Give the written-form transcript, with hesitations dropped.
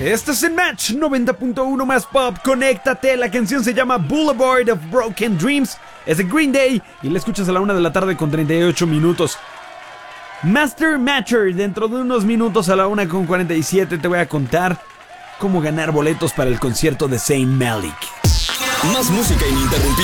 Estás en Match 90.1 más pop. Conéctate. La canción se llama Boulevard of Broken Dreams. Es de Green Day y la escuchas a la 1 de la tarde con 38 minutos. Master Matcher. Dentro de unos minutos a la 1:47 te voy a contar cómo ganar boletos para el concierto de Zayn Malik. Más música ininterrumpida.